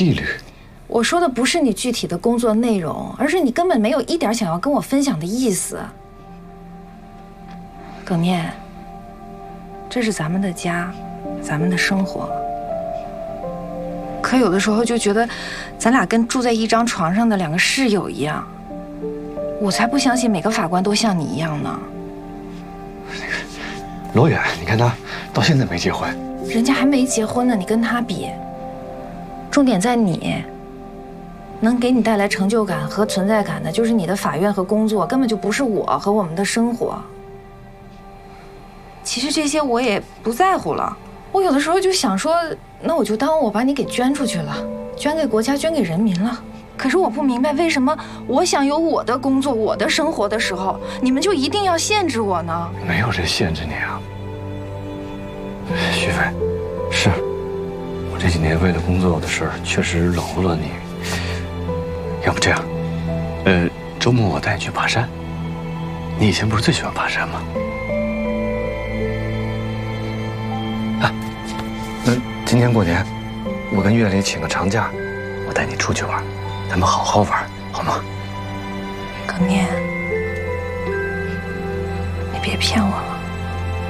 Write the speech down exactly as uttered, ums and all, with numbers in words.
纪律。 我说的不是你具体的工作内容，而是你根本没有一点想要跟我分享的意思。耿念，这是咱们的家，咱们的生活。可有的时候就觉得，咱俩跟住在一张床上的两个室友一样。我才不相信每个法官都像你一样呢。 罗远，你看他到现在没结婚， 人家还没结婚呢，你跟他比，重点在你。能给你带来成就感和存在感的，就是你的法院和工作，根本就不是我和我们的生活。其实这些我也不在乎了。我有的时候就想说，那我就当我把你给捐出去了，捐给国家，捐给人民了。可是我不明白，为什么我想有我的工作、我的生活的时候，你们就一定要限制我呢？ 没有人限制你啊，徐飞。是，我这几年为了工作的事儿，确实冷落了你。要不这样，呃，周末我带你去爬山。你以前不是最喜欢爬山吗？啊，那今年过年，我跟月里请个长假，我带你出去玩，咱们好好玩，好吗？ 耿念，你别骗我了。